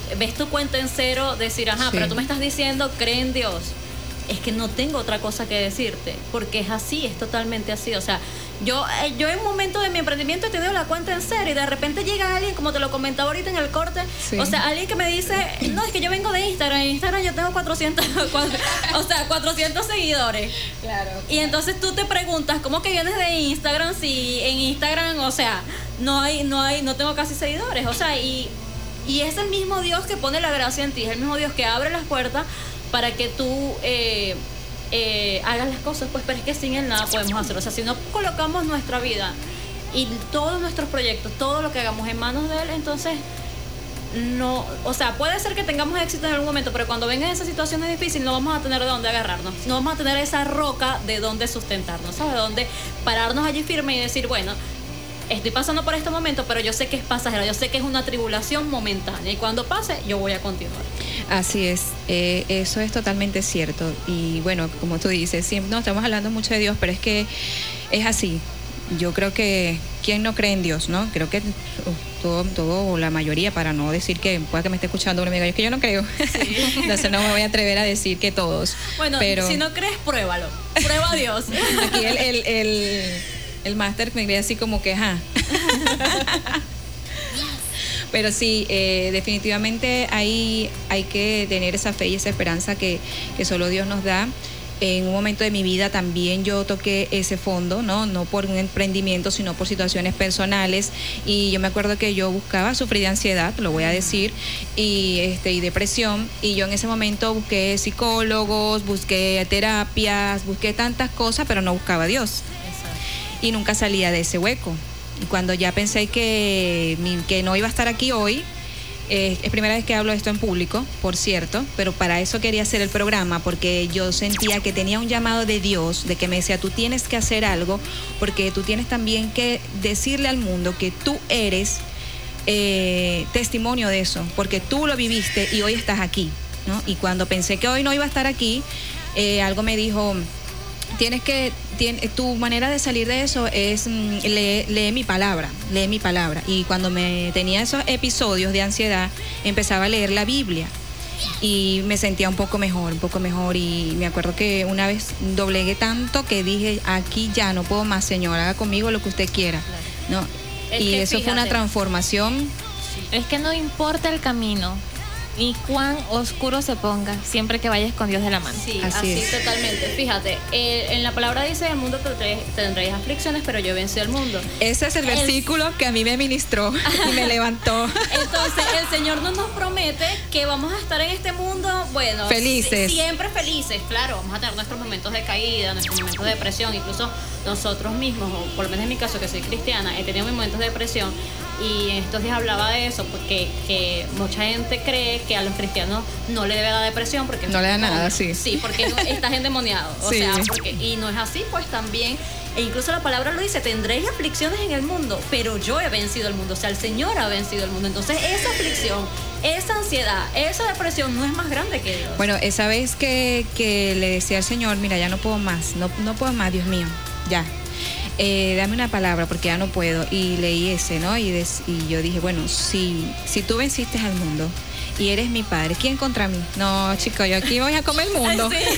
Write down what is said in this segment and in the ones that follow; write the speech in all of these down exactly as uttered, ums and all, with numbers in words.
ves tu cuenta en cero, decir, ajá, sí. pero tú me estás diciendo, cree en Dios. Es que no tengo otra cosa que decirte, porque es así, es totalmente así. O sea, yo, yo en un momento de mi emprendimiento he tenido la cuenta en cero y de repente llega alguien, como te lo comentaba ahorita en el corte, sí. o sea, alguien que me dice, no, es que yo vengo de Instagram, en Instagram yo tengo cuatrocientos, o sea, cuatrocientos seguidores. Claro. Y entonces tú te preguntas, ¿cómo que vienes de Instagram si en Instagram, o sea, no hay, no hay, no tengo casi seguidores? O sea, y, y es el mismo Dios que pone la gracia en ti, es el mismo Dios que abre las puertas para que tú eh, eh, hagas las cosas, pues, pero es que sin él nada podemos hacer. O sea, si no colocamos nuestra vida y todos nuestros proyectos, todo lo que hagamos en manos de él, entonces no, o sea, puede ser que tengamos éxito en algún momento, pero cuando vengan esas situaciones difíciles no vamos a tener de dónde agarrarnos, no vamos a tener esa roca de dónde sustentarnos, ¿sabes? De dónde pararnos allí firme y decir, bueno, estoy pasando por este momento, pero yo sé que es pasajero, yo sé que es una tribulación momentánea y cuando pase yo voy a continuar. Así es, eh, eso es totalmente cierto. Y bueno, como tú dices, siempre, no estamos hablando mucho de Dios, pero es que es así. Yo creo que ¿quién no cree en Dios, no? Creo que uh, todo, todo o la mayoría, para no decir que pueda que me esté escuchando una amiga, es que yo no creo. Sí. Entonces no me voy a atrever a decir que todos. Bueno, pero si no crees, pruébalo. Prueba a Dios. Aquí el, el, el, el máster me ve así como que, ajá. Pero sí, eh, definitivamente hay, hay que tener esa fe y esa esperanza que, que solo Dios nos da. En un momento de mi vida también yo toqué ese fondo, ¿no? No por un emprendimiento, sino por situaciones personales. Y yo me acuerdo que yo buscaba, sufrí de ansiedad, lo voy a decir, y, este, y depresión. Y yo en ese momento busqué psicólogos, busqué terapias, busqué tantas cosas, pero no buscaba a Dios. Exacto. Y nunca salía de ese hueco. Y cuando ya pensé que, que no iba a estar aquí hoy, eh, es primera vez que hablo esto en público, por cierto, pero para eso quería hacer el programa, porque yo sentía que tenía un llamado de Dios, de que me decía, tú tienes que hacer algo, porque tú tienes también que decirle al mundo que tú eres eh, testimonio de eso, porque tú lo viviste y hoy estás aquí, ¿no? Y cuando pensé que hoy no iba a estar aquí, eh, algo me dijo, tienes que, tiene, tu manera de salir de eso es mm, lee, lee mi palabra, lee mi palabra. Y cuando me tenía esos episodios de ansiedad, empezaba a leer la Biblia y me sentía un poco mejor, un poco mejor. Y me acuerdo que una vez doblegué tanto que dije, aquí ya no puedo más, Señor, haga conmigo lo que usted quiera, ¿no? Y eso fíjate, fue una transformación. Es que no importa el camino ni cuán oscuro se ponga, siempre que vayas con Dios de la mano. Sí, así, así totalmente. Fíjate, eh, en la palabra dice, el mundo tendréis aflicciones, pero yo vencí al mundo. Ese es el, el versículo que a mí me ministró y me levantó. Entonces, el Señor no nos promete que vamos a estar en este mundo, bueno, felices. Siempre felices, claro, vamos a tener nuestros momentos de caída, nuestros momentos de depresión, incluso nosotros mismos, o por lo menos en mi caso, que soy cristiana, he tenido mis momentos de depresión. Y estos días hablaba de eso, porque que mucha gente cree que a los cristianos no le debe dar depresión porque no le da nada, sí. Sí, porque no, estás endemoniado. O sí. sea, porque, y no es así, pues también, e incluso la palabra lo dice, tendréis aflicciones en el mundo, pero yo he vencido el mundo, o sea, el Señor ha vencido el mundo. Entonces, esa aflicción, esa ansiedad, esa depresión no es más grande que Dios. Bueno, esa vez que, que le decía al Señor, mira, ya no puedo más, no, no puedo más, Dios mío, ya. Eh, dame una palabra porque ya no puedo, y leí ese, ¿no? Y, des, y yo dije, bueno, si, si tú venciste al mundo y eres mi padre, ¿quién contra mí? No, chico, yo aquí voy a comer el mundo. Sí.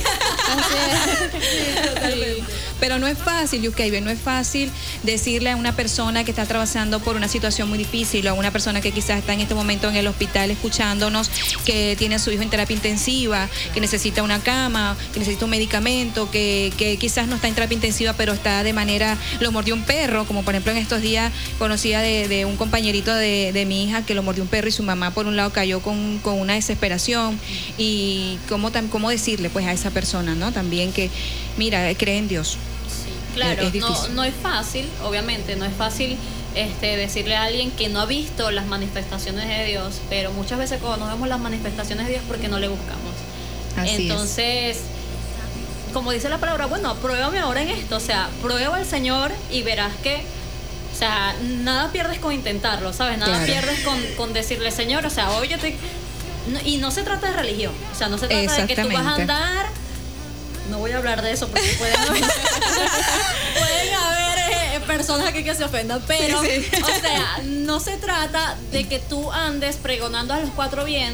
Sí, totalmente. Pero no es fácil, Yuskeibe, no es fácil decirle a una persona que está atravesando por una situación muy difícil, o a una persona que quizás está en este momento en el hospital escuchándonos, que tiene a su hijo en terapia intensiva, que necesita una cama, que necesita un medicamento, que, que quizás no está en terapia intensiva, pero está de manera, lo mordió un perro, como por ejemplo en estos días conocía de, de un compañerito de, de mi hija que lo mordió un perro y su mamá por un lado cayó con, con una desesperación. Y cómo, cómo decirle pues a esa persona, ¿no? También que, mira, cree en Dios. Claro, no, no es fácil, obviamente, no es fácil este, decirle a alguien que no ha visto las manifestaciones de Dios, pero muchas veces cuando no vemos las manifestaciones de Dios porque no le buscamos. Así Entonces, es. Como dice la palabra, bueno, pruébame ahora en esto, o sea, prueba al Señor y verás que, o sea, nada pierdes con intentarlo, ¿sabes? Nada claro. pierdes con, con decirle, Señor, o sea, hoy yo te... No, y no se trata de religión, o sea, no se trata de que tú vas a andar... No voy a hablar de eso porque pueden haber, pueden haber eh, personas que, que se ofendan, pero, sí, sí. o sea, no se trata de que tú andes pregonando a los cuatro vientos